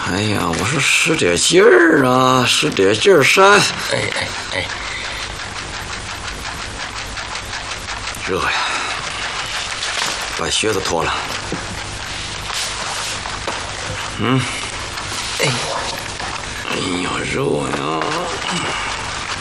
哎呀，我说使点劲儿啊，使点劲儿扇。 哎， 热呀！把靴子脱了。哎呀，热呀！